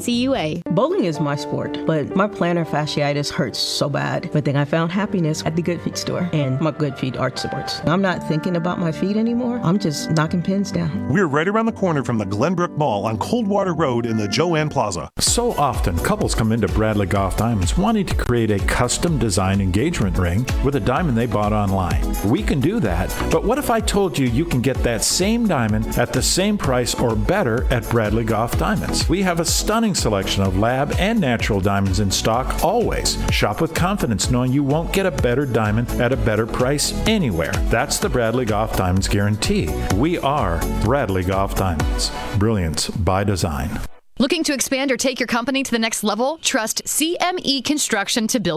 CUA. Bowling is my sport, but my plantar fasciitis hurts so bad. But then I found happiness at the Good Feet store and my Good Feet arch supports. I'm not thinking about my feet anymore. I'm just knocking pins down. We're right around the corner from the Glenbrook Mall on Coldwater Road in the Joanne Plaza. So often, couples come into Bradley Golf Diamonds wanting to create a custom design engagement ring with a diamond they bought online. We can do that, but what if I told you can get that same diamond at the same price or better at Bradley Golf Diamonds? We have a stunning selection of lab and natural diamonds in stock always. Shop with confidence knowing you won't get a better diamond at a better price anywhere. That's the Bradley Golf Diamonds guarantee. We are Bradley Golf Diamonds. Brilliance by design. Looking to expand or take your company to the next level? Trust CME Construction to build